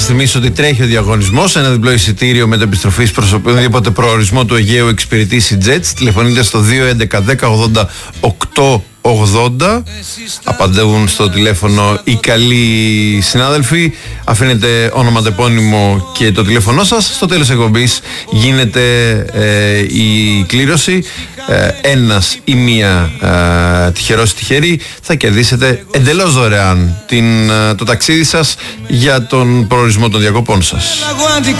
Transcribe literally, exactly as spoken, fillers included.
θυμίσω ότι τρέχει ο διαγωνισμός. Ένα διπλό εισιτήριο με επιστροφή προς οποιοδήποτε προορισμό του Αιγαίου εξυπηρετήσει Jets. Τηλεφωνείτε στο δύο έντεκα δέκα ογδόντα οκτώ ογδόντα. Απαντεύουν στο τηλέφωνο οι καλοί συνάδελφοι. Αφήνετε όνομα, τεπώνυμο και το τηλέφωνό σας. Στο τέλος εκπομπής γίνεται ε, η κλήρωση. Ε, ένας ή μία ε, τυχερός τυχερή θα κερδίσετε εντελώς δωρεάν την, ε, το ταξίδι σας για τον προορισμό των διακοπών σας.